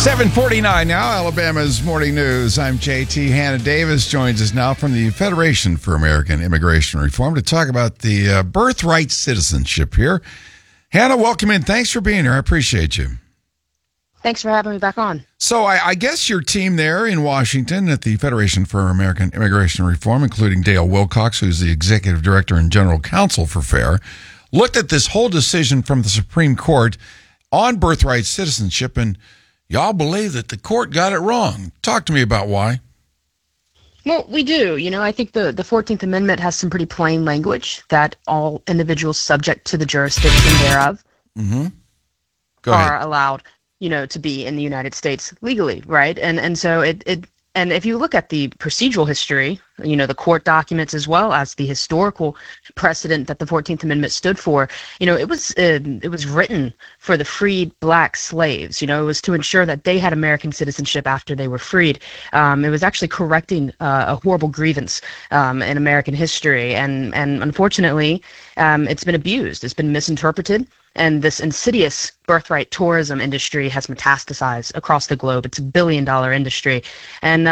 7:49 now, Alabama's Morning News. I'm JT. Hannah Davis joins us now from the Federation for American Immigration Reform to talk about the birthright citizenship here. Hannah, welcome in. Thanks for being here. I appreciate you. Thanks for having me back on. So I guess your team there in Washington at the Federation for American Immigration Reform, including Dale Wilcox, who's the executive director and general counsel for FAIR, looked at this whole decision from the Supreme Court on birthright citizenship, and y'all believe that the court got it wrong. Talk to me about why. Well, we do. I think the 14th Amendment has some pretty plain language that all individuals subject to the jurisdiction thereof are allowed, to be in the United States legally, right? And so and if you look at the procedural history, the court documents as well as the historical precedent that the 14th Amendment stood for, it was written for the freed black slaves. It was to ensure that they had American citizenship after they were freed. It was actually correcting a horrible grievance in American history, and unfortunately, it's been abused. It's been misinterpreted. And this insidious birthright tourism industry has metastasized across the globe. It's $1 billion industry. And,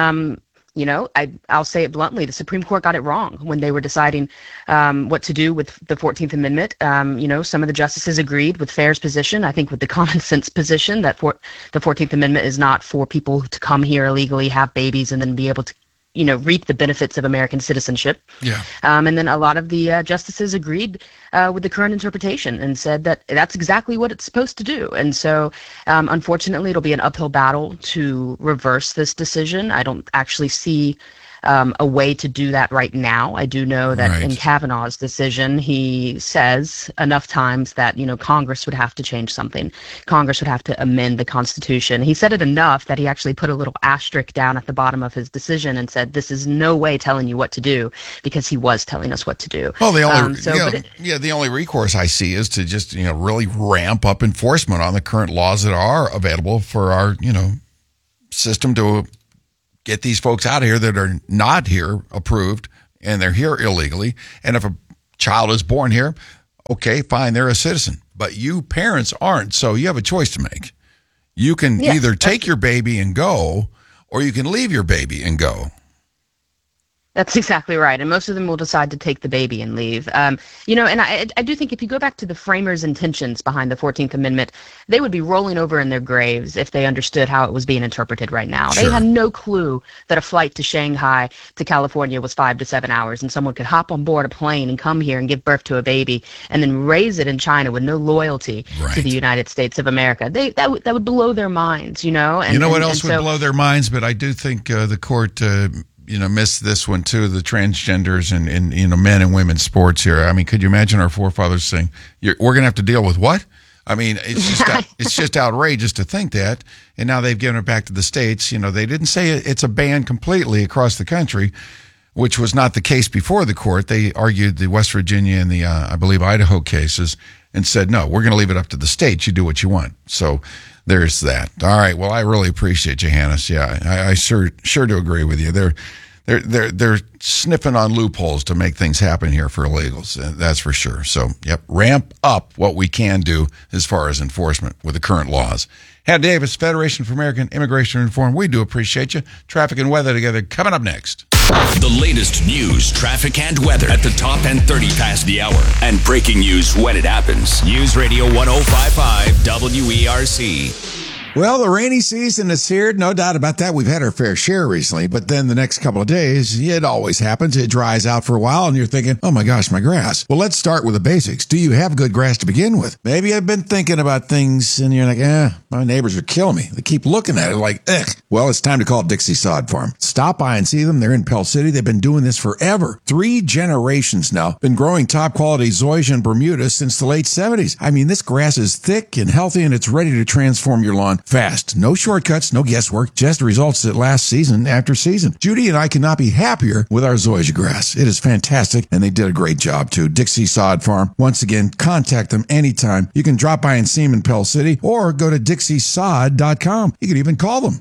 I'll say it bluntly, the Supreme Court got it wrong when they were deciding what to do with the 14th Amendment. Some of the justices agreed with FAIR's position, I think with the common sense position that the 14th Amendment is not for people to come here illegally, have babies, and then be able to reap the benefits of American citizenship. Yeah. And then a lot of the justices agreed with the current interpretation and said that that's exactly what it's supposed to do. And so, unfortunately, it'll be an uphill battle to reverse this decision. I don't actually see a way to do that right now. I do know that in Kavanaugh's decision, he says enough times that, Congress would have to change something. Congress would have to amend the Constitution. He said it enough that he actually put a little asterisk down at the bottom of his decision and said, this is no way telling you what to do, because he was telling us what to do. Well, the only recourse I see is to just, really ramp up enforcement on the current laws that are available for our, system to get these folks out of here that are not here approved and they're here illegally. And if a child is born here, okay, fine, they're a citizen. But you parents aren't, so you have a choice to make. You can either take your baby and go, or you can leave your baby and go. That's exactly right. And most of them will decide to take the baby and leave. And I do think if you go back to the framers' intentions behind the 14th Amendment, they would be rolling over in their graves if they understood how it was being interpreted right now. Sure. They had no clue that a flight to Shanghai to California was 5 to 7 hours, and someone could hop on board a plane and come here and give birth to a baby and then raise it in China with no loyalty to the United States of America. That would blow their minds, And, what else would blow their minds? But I do think the court missed this one too, the transgenders and men and women's sports here. I mean, could you imagine our forefathers saying, we're going to have to deal with what? I mean, it's just outrageous to think that. And now they've given it back to the states. They didn't say it's a ban completely across the country, which was not the case before the court. They argued the West Virginia and the, I believe, Idaho cases and said, no, we're going to leave it up to the states. You do what you want. So there's that. All right. Well, I really appreciate you, Hannes. Yeah, I sure do agree with you. They're sniffing on loopholes to make things happen here for illegals. That's for sure. So, ramp up what we can do as far as enforcement with the current laws. Hannah Davis, Federation for American Immigration Reform. We do appreciate you. Traffic and weather together coming up next. The latest news, traffic, and weather at the top and 30 past the hour. And breaking news when it happens. News Radio 105.5 WERC. Well, the rainy season is here. No doubt about that. We've had our fair share recently, but then the next couple of days, it always happens. It dries out for a while and you're thinking, oh my gosh, my grass. Well, let's start with the basics. Do you have good grass to begin with? Maybe I've been thinking about things and you're like, my neighbors are killing me. They keep looking at it like, ugh. Well, it's time to call Dixie Sod Farm. Stop by and see them. They're in Pell City. They've been doing this forever. 3 generations now. Been growing top quality zoysia and Bermuda since the late 70s. I mean, this grass is thick and healthy and it's ready to transform your lawn fast. No shortcuts, no guesswork, just results that last season after season. Judy and I could not be happier with our zoysia grass. It is fantastic, and they did a great job too. Dixie Sod Farm. Once again, contact them anytime. You can drop by and see them in Pell City or go to dixiesod.com. You can even call them,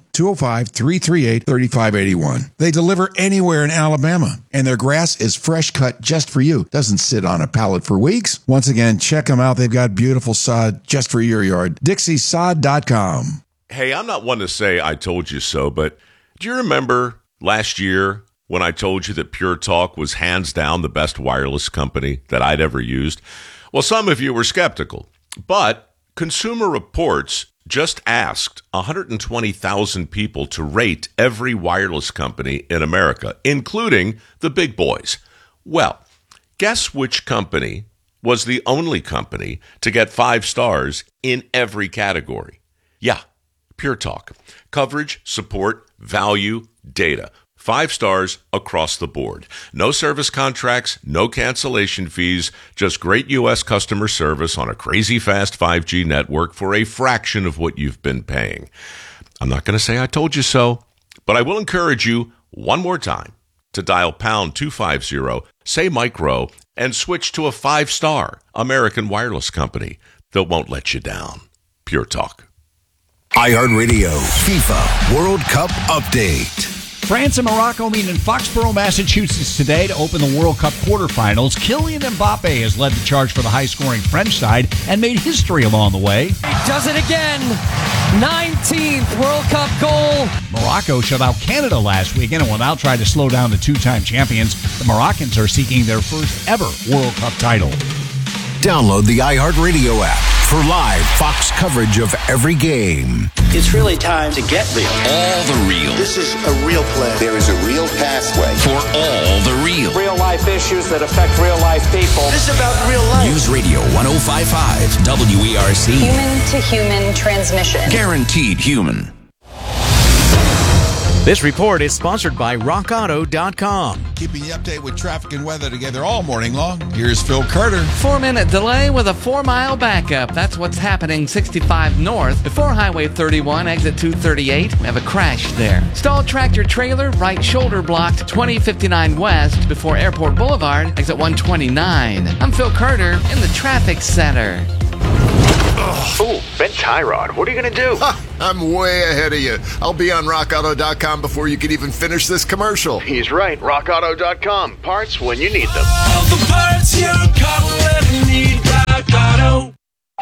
205-338-3581. They deliver anywhere in Alabama, and their grass is fresh cut just for you. Doesn't sit on a pallet for weeks. Once again, check them out. They've got beautiful sod just for your yard. dixiesod.com. Hey, I'm not one to say I told you so, but do you remember last year when I told you that Pure Talk was hands down the best wireless company that I'd ever used? Well, some of you were skeptical, but Consumer Reports just asked 120,000 people to rate every wireless company in America, including the big boys. Well, guess which company was the only company to get 5 stars in every category? Yeah, Pure Talk. Coverage, support, value, data. 5 stars across the board. No service contracts, no cancellation fees, just great U.S. customer service on a crazy fast 5G network for a fraction of what you've been paying. I'm not going to say I told you so, but I will encourage you one more time to dial pound 250, say micro, and switch to a 5-star American wireless company that won't let you down. Pure Talk. iHeartRadio FIFA World Cup Update. France and Morocco meet in Foxborough, Massachusetts today to open the World Cup quarterfinals. Kylian Mbappe has led the charge for the high-scoring French side and made history along the way. He does it again. 19th World Cup goal. Morocco shut out Canada last weekend and will now try to slow down the two-time champions. The Moroccans are seeking their first ever World Cup title. Download the iHeartRadio app for live Fox coverage of every game. It's really time to get real. All the real. This is a real play. There is a real pathway. For all the real. Real life issues that affect real life people. This is about real life. News Radio 105.5 WERC. Human to human transmission. Guaranteed human. This report is sponsored by RockAuto.com. Keeping you updated with traffic and weather together all morning long. Here's Phil Carter. 4-minute delay with a 4-mile backup. That's what's happening 65 north. Before Highway 31, exit 238. We have a crash there. Stalled tractor trailer, right shoulder blocked, 2059 west. Before Airport Boulevard, exit 129. I'm Phil Carter in the traffic center. Ooh, bent tie rod. What are you going to do? I'm way ahead of you. I'll be on RockAuto.com before you can even finish this commercial. He's right. RockAuto.com. Parts when you need them. All the parts your car will ever need. Rock Auto.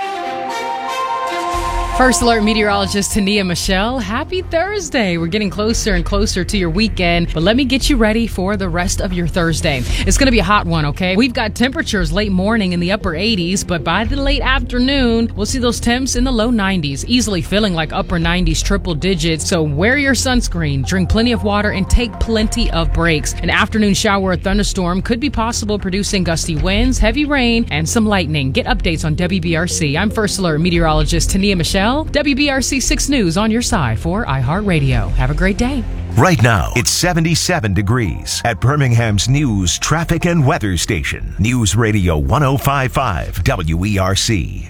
First Alert meteorologist Tania Michelle, happy Thursday. We're getting closer and closer to your weekend, but let me get you ready for the rest of your Thursday. It's going to be a hot one, okay? We've got temperatures late morning in the upper 80s, but by the late afternoon, we'll see those temps in the low 90s, easily feeling like upper 90s, triple digits. So wear your sunscreen, drink plenty of water, and take plenty of breaks. An afternoon shower or thunderstorm could be possible, producing gusty winds, heavy rain, and some lightning. Get updates on WBRC. I'm First Alert meteorologist Tania Michelle. WBRC 6 News on your side for iHeartRadio. Have a great day. Right now, it's 77 degrees at Birmingham's News, Traffic, and Weather Station. News Radio 105.5 WERC.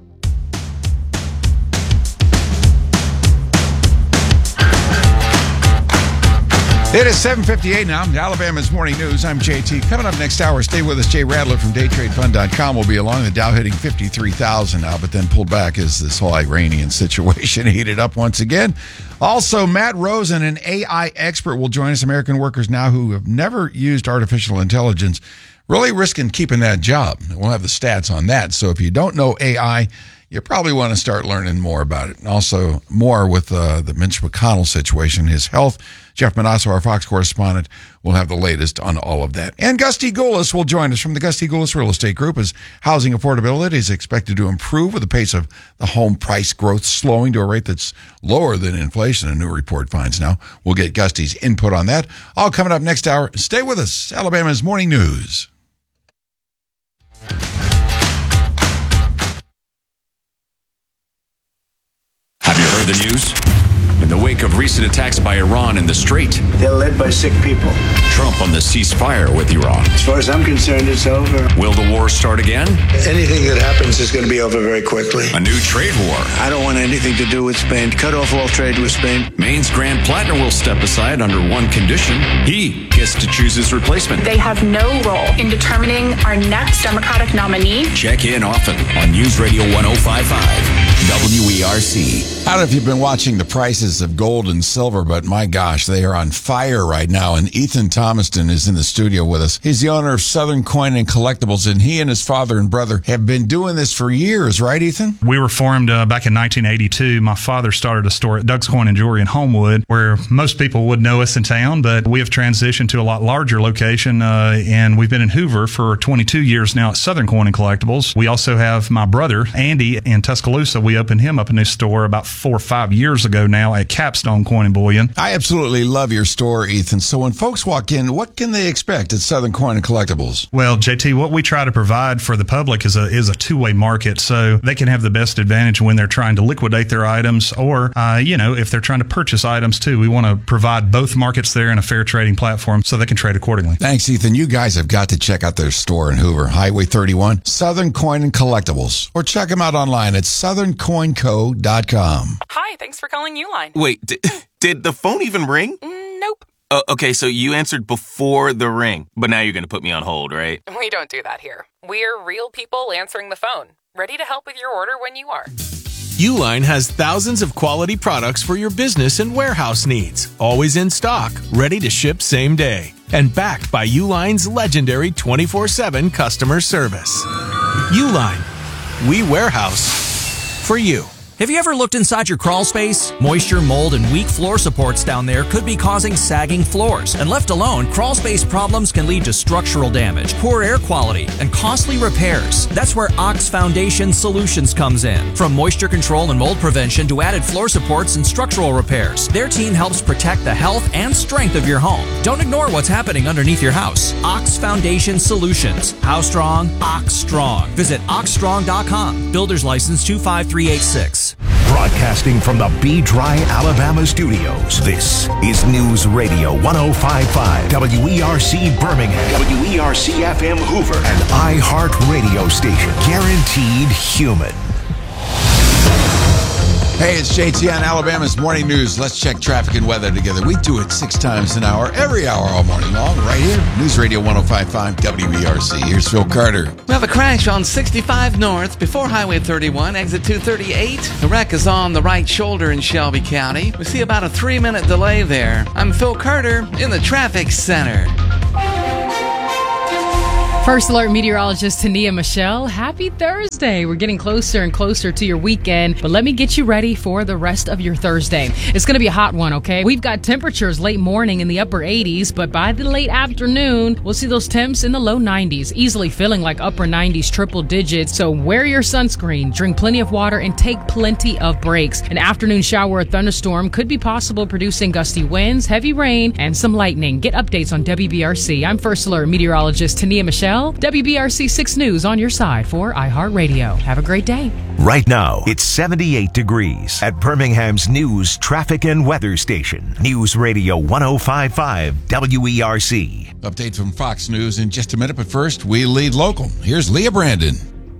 It is 7:58 now. Alabama's Morning News. I'm JT. Coming up next hour, stay with us. Jay Radler from DayTradeFund.com will be along. The Dow hitting 53,000 now, but then pulled back as this whole Iranian situation heated up once again. Also, Matt Rosen, an AI expert, will join us. American workers now who have never used artificial intelligence really risking keeping that job. We'll have the stats on that. So if you don't know AI, you probably want to start learning more about it. And also more with the Mitch McConnell situation, his health. Jeff Manasso, our Fox correspondent, will have the latest on all of that. And Gusty Goulas will join us from the Gusty Goulas Real Estate Group as housing affordability is expected to improve with the pace of the home price growth slowing to a rate that's lower than inflation, a new report finds now. We'll get Gusty's input on that. All coming up next hour. Stay with us. Alabama's Morning News. Have you heard the news? In the wake of recent attacks by Iran in the Strait, They're led by sick people. Trump on the ceasefire with Iran. As far as I'm concerned, it's over. Will the war start again? Anything that happens is going to be over very quickly. A new trade war. I don't want anything to do with Spain. Cut off all trade with Spain. Maine's Grant Plattner will step aside under one condition. He gets to choose his replacement. They have no role in determining our next Democratic nominee. Check in often on News Radio 105.5 WERC. I don't know if you've been watching the prices of gold and silver, but my gosh, they are on fire right now. And Ethan Thomaston is in the studio with us. He's the owner of Southern Coin and Collectibles, and he and his father and brother have been doing this for years, right, Ethan? We were formed back in 1982. My father started a store at Doug's Coin and Jewelry in Homewood, where most people would know us in town, but we have transitioned to a lot larger location, and we've been in Hoover for 22 years now at Southern Coin and Collectibles. We also have my brother, Andy, in Tuscaloosa. We opened him up a new store about 4 or 5 years ago now at Capstone Coin and Bullion. I absolutely love your store, Ethan. So when folks walk in, what can they expect at Southern Coin and Collectibles? Well, JT, what we try to provide for the public is a two-way market, so they can have the best advantage when they're trying to liquidate their items, or if they're trying to purchase items too. We want to provide both markets there in a fair trading platform so they can trade accordingly. Thanks, Ethan. You guys have got to check out their store in Hoover, Highway 31, Southern Coin and Collectibles, or check them out online at southerncoinco.com. Hi, thanks for calling Uline. Wait, did the phone even ring? Nope. Okay, so you answered before the ring, but now you're going to put me on hold, right? We don't do that here. We're real people answering the phone, ready to help with your order when you are. Uline has thousands of quality products for your business and warehouse needs, always in stock, ready to ship same day, and backed by Uline's legendary 24/7 customer service. Uline, we warehouse for you. Have you ever looked inside your crawl space? Moisture, mold, and weak floor supports down there could be causing sagging floors. And left alone, crawl space problems can lead to structural damage, poor air quality, and costly repairs. That's where Ox Foundation Solutions comes in. From moisture control and mold prevention to added floor supports and structural repairs, their team helps protect the health and strength of your home. Don't ignore what's happening underneath your house. Ox Foundation Solutions. How strong? Ox Strong. Visit oxstrong.com. Builder's license 25386. Broadcasting from the B-Dry, Alabama studios, this is News Radio 105.5 WERC Birmingham, WERC FM Hoover, and iHeart Radio station. Guaranteed human. Hey, it's JT on Alabama's Morning News. Let's check traffic and weather together. We do it 6 times an hour, every hour all morning long, right here. News Radio 105.5 WERC. Here's Phil Carter. We have a crash on 65 North before Highway 31, exit 238. The wreck is on the right shoulder in Shelby County. We see about a 3-minute delay there. I'm Phil Carter in the traffic center. First Alert meteorologist Tania Michelle, happy Thursday. We're getting closer and closer to your weekend, but let me get you ready for the rest of your Thursday. It's going to be a hot one, okay? We've got temperatures late morning in the upper 80s, but by the late afternoon, we'll see those temps in the low 90s, easily feeling like upper 90s, triple digits. So wear your sunscreen, drink plenty of water, and take plenty of breaks. An afternoon shower or thunderstorm could be possible, producing gusty winds, heavy rain, and some lightning. Get updates on WBRC. I'm First Alert meteorologist Tania Michelle. WBRC 6 News on your side for iHeartRadio. Have a great day. Right now, it's 78 degrees at Birmingham's News, Traffic, and Weather Station. News Radio 105.5 WERC. Update from Fox News in just a minute, but first, we lead local. Here's Leah Brandon.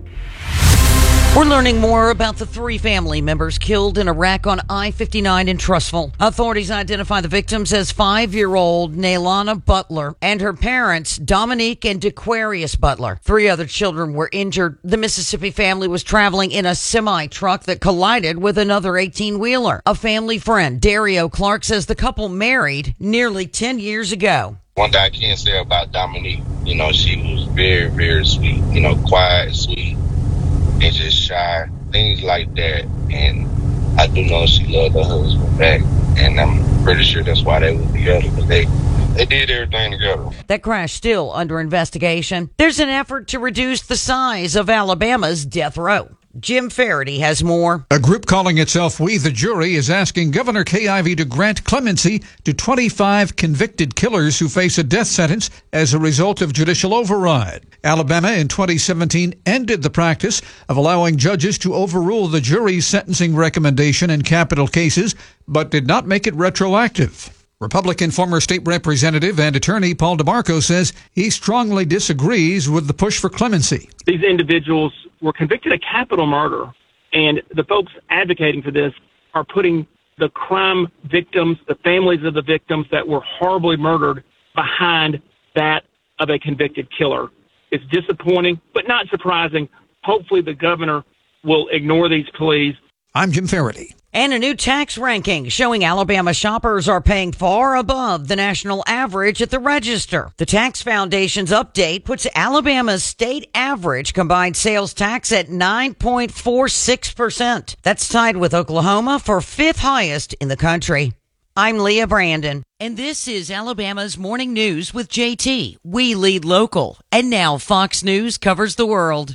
We're learning more about the 3 family members killed in a wreck on I-59 in Trussville. Authorities identify the victims as 5-year-old Naylana Butler and her parents, Dominique and DeQuarius Butler. 3 other children were injured. The Mississippi family was traveling in a semi-truck that collided with another 18-wheeler. A family friend, Dario Clark, says the couple married nearly 10 years ago. One thing I can say about Dominique, she was very, very sweet, quiet, sweet, and just shy, things like that. And I do know she loved her husband back, and I'm pretty sure that's why they were together, because they did everything together. That crash still under investigation. There's an effort to reduce the size of Alabama's death row. Jim Faraday has more. A group calling itself We the Jury is asking Governor Kay Ivey to grant clemency to 25 convicted killers who face a death sentence as a result of judicial override. Alabama in 2017 ended the practice of allowing judges to overrule the jury's sentencing recommendation in capital cases, but did not make it retroactive. Republican former state representative and attorney Paul DeMarco says he strongly disagrees with the push for clemency. These individuals were convicted of capital murder, and the folks advocating for this are putting the crime victims, the families of the victims that were horribly murdered, behind that of a convicted killer. It's disappointing, but not surprising. Hopefully the governor will ignore these pleas I'm Jim Faraday. And a new tax ranking showing Alabama shoppers are paying far above the national average at the register. The Tax Foundation's update puts Alabama's state average combined sales tax at 9.46%. That's tied with Oklahoma for fifth highest in the country. I'm Leah Brandon, and this is Alabama's Morning News with JT. We lead local. And now Fox News covers the world.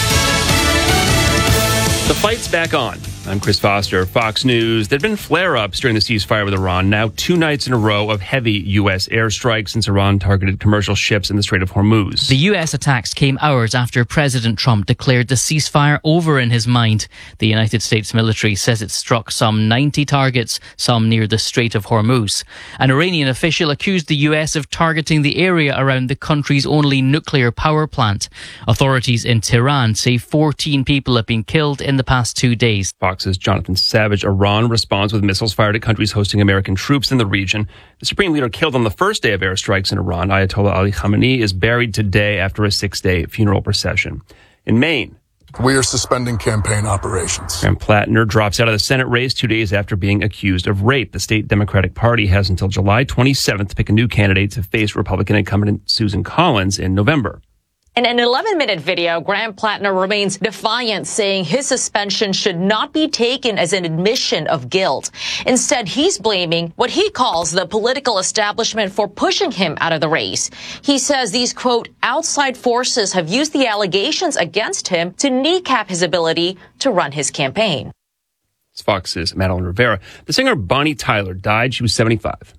The fight's back on. I'm Chris Foster, Fox News. There have been flare-ups during the ceasefire with Iran, now 2 nights in a row of heavy U.S. airstrikes since Iran targeted commercial ships in the Strait of Hormuz. The U.S. attacks came hours after President Trump declared the ceasefire over in his mind. The United States military says it struck some 90 targets, some near the Strait of Hormuz. An Iranian official accused the U.S. of targeting the area around the country's only nuclear power plant. Authorities in Tehran say 14 people have been killed in the past 2 days. Fox's Jonathan Savage. Iran responds with missiles fired at countries hosting American troops in the region. The supreme leader killed on the first day of airstrikes in Iran, Ayatollah Ali Khamenei, is buried today after a 6-day funeral procession. In Maine, we are suspending campaign operations. Graham Plattner drops out of the Senate race 2 days after being accused of rape. The state Democratic Party has until July 27th to pick a new candidate to face Republican incumbent Susan Collins in November. In an 11-minute video, Graham Plattner remains defiant, saying his suspension should not be taken as an admission of guilt. Instead, he's blaming what he calls the political establishment for pushing him out of the race. He says these, quote, outside forces have used the allegations against him to kneecap his ability to run his campaign. It's Fox's Madeline Rivera. The singer Bonnie Tyler died. She was 75.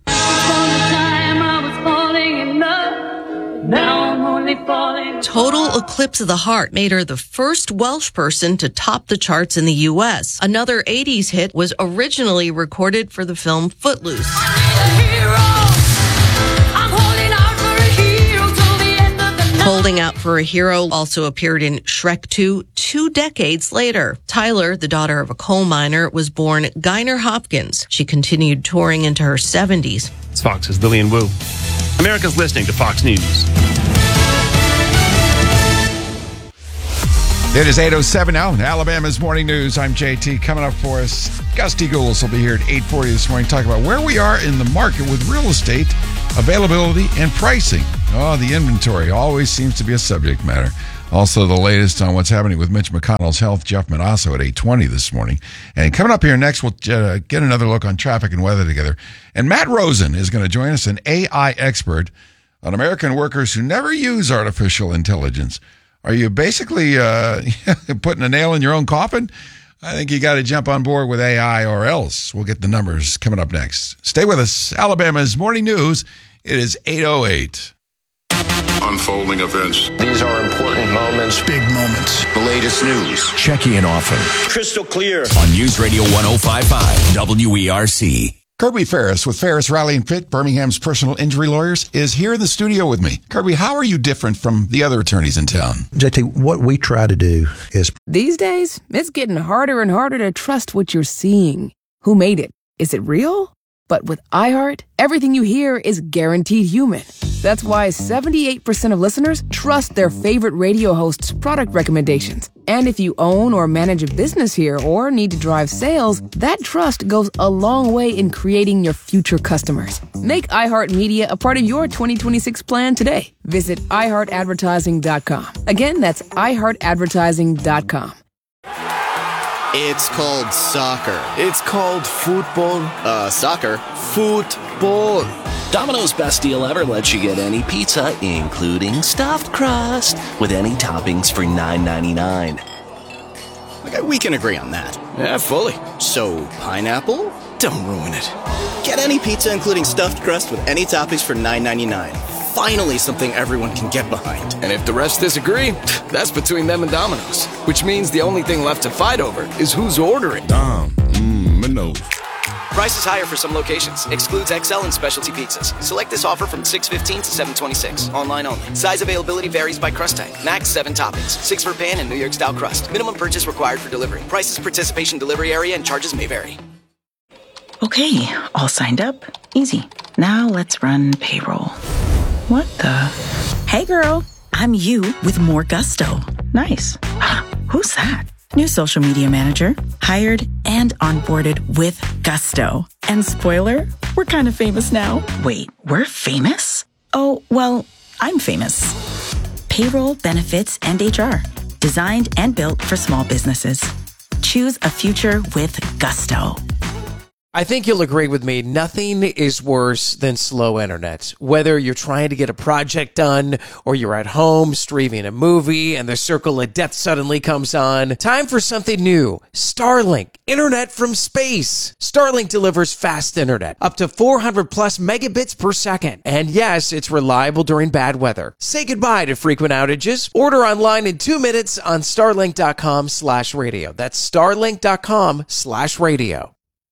Total Eclipse of the Heart made her the first Welsh person to top the charts in the U.S. Another 80s hit was originally recorded for the film Footloose. Holding Out for a Hero also appeared in Shrek 2 2 decades later. Tyler, the daughter of a coal miner, was born Guiner Hopkins. She continued touring into her 70s. It's Fox's Lillian Wu. America's listening to Fox News. It is 8:07 now. Alabama's Morning News. I'm JT. Coming up for us, Gusty Gouls will be here at 8:40 this morning, talking about where we are in the market with real estate, availability, and pricing. Oh, the inventory always seems to be a subject matter. Also, the latest on what's happening with Mitch McConnell's health, Jeff Manasso at 8:20 this morning. And coming up here next, we'll get another look on traffic and weather together. And Matt Rosen is going to join us, an AI expert on American workers who never use artificial intelligence. Are you basically putting a nail in your own coffin? I think you got to jump on board with AI or else. We'll get the numbers coming up next. Stay with us. Alabama's Morning News. It is 8:08. Unfolding events. These are important moments. Big moments. The latest news. Check in often. Crystal clear. On News Radio 105.5 WERC. Kirby Ferris with Ferris, Riley & Pitt, Birmingham's personal injury lawyers, is here in the studio with me. Kirby, how are you different from the other attorneys in town? JT, what we try to do is... These days, it's getting harder and harder to trust what you're seeing. Who made it? Is it real? But with iHeart, everything you hear is guaranteed human. That's why 78% of listeners trust their favorite radio host's product recommendations. And if you own or manage a business here or need to drive sales, that trust goes a long way in creating your future customers. Make iHeartMedia a part of your 2026 plan today. Visit iHeartAdvertising.com. Again, that's iHeartAdvertising.com. It's called soccer. It's called football. Soccer. Football. Domino's best deal ever lets you get any pizza, including stuffed crust, with any toppings for $9.99. Okay, we can agree on that. Yeah, fully. So, pineapple? Don't ruin it. Get any pizza, including stuffed crust, with any toppings for $9.99. Finally, something everyone can get behind. And if the rest disagree, that's between them and Domino's. Which means the only thing left to fight over is who's ordering. Domino's. Price is higher for some locations. Excludes XL and specialty pizzas. Select this offer from 6/15 to 7/26. Online only. Size availability varies by crust type. Max 7 toppings. 6 for pan and New York style crust. Minimum purchase required for delivery. Prices, participation, delivery area, and charges may vary. Okay, all signed up. Easy. Now let's run payroll. What the? Hey girl, I'm you with more gusto. Nice. Who's that? New social media manager, hired and onboarded with gusto. And spoiler, we're kind of famous now. Wait, we're famous? Oh, well, I'm famous. Payroll, benefits, and HR. Designed and built for small businesses. Choose a future with gusto. I think you'll agree with me, nothing is worse than slow internet. Whether you're trying to get a project done or you're at home streaming a movie and the circle of death suddenly comes on, time for something new. Starlink, internet from space. Starlink delivers fast internet, up to 400 plus megabits per second. And yes, it's reliable during bad weather. Say goodbye to frequent outages. Order online in 2 minutes on starlink.com/radio. That's starlink.com/radio.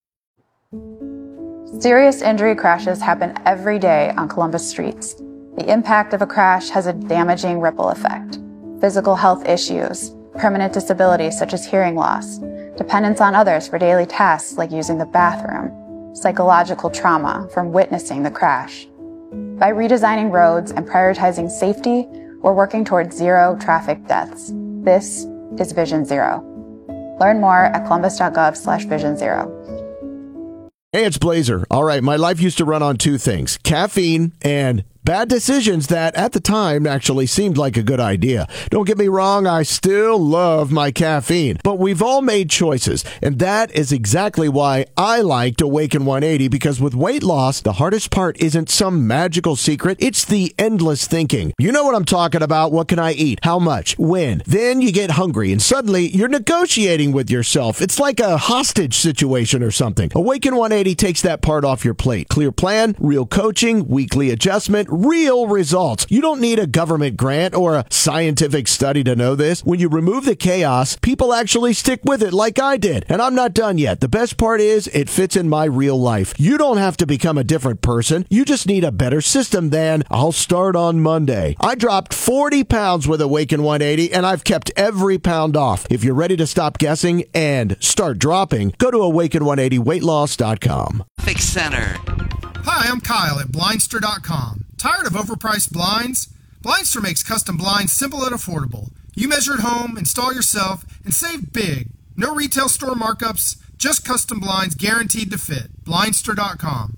Serious injury crashes happen every day on Columbus streets. The impact of a crash has a damaging ripple effect. Physical health issues, permanent disabilities such as hearing loss, dependence on others for daily tasks like using the bathroom, psychological trauma from witnessing the crash. By redesigning roads and prioritizing safety, we're working towards zero traffic deaths. This is Vision Zero. Learn more at columbus.gov/Vision Zero. Hey, it's Blazer. All right, my life used to run on two things, caffeine and bad decisions that at the time actually seemed like a good idea. Don't get me wrong, I still love my caffeine, but we've all made choices, and that is exactly why I liked Awaken 180, because with weight loss, the hardest part isn't some magical secret, it's the endless thinking. You know what I'm talking about. What can I eat? How much? When? Then you get hungry, and suddenly you're negotiating with yourself. It's like a hostage situation or something. Awaken 180 takes that part off your plate. Clear plan, real coaching, weekly adjustment, real results. You don't need a government grant or a scientific study to know this. When you remove the chaos, people actually stick with it like I did. And I'm not done yet. The best part is it fits in my real life. You don't have to become a different person. You just need a better system than I'll start on Monday. I dropped 40 pounds with Awaken 180 and I've kept every pound off. If you're ready to stop guessing and start dropping, go to awaken180weightloss.com. Fix Center. Hi, I'm Kyle at Blindster.com. Tired of overpriced blinds? Blindster makes custom blinds simple and affordable. You measure at home, install yourself, and save big. No retail store markups, just custom blinds guaranteed to fit. Blindster.com.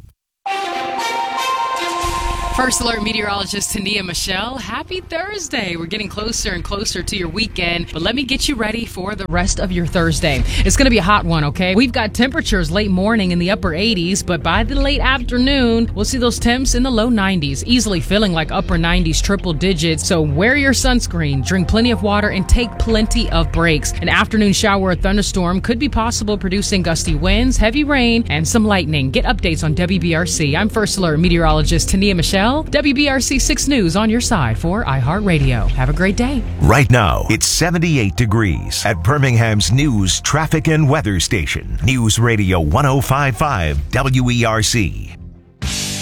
First Alert meteorologist Tania Michelle, happy Thursday. We're getting closer and closer to your weekend, but let me get you ready for the rest of your Thursday. It's going to be a hot one, okay? We've got temperatures late morning in the upper 80s, but by the late afternoon, we'll see those temps in the low 90s, easily feeling like upper 90s, triple digits. So wear your sunscreen, drink plenty of water, and take plenty of breaks. An afternoon shower or thunderstorm could be possible, producing gusty winds, heavy rain, and some lightning. Get updates on WBRC. I'm First Alert meteorologist Tania Michelle. WBRC 6 News on your side for iHeartRadio. Have a great day. Right now, it's 78 degrees at Birmingham's news, traffic, and weather station. News Radio 105.5 WERC.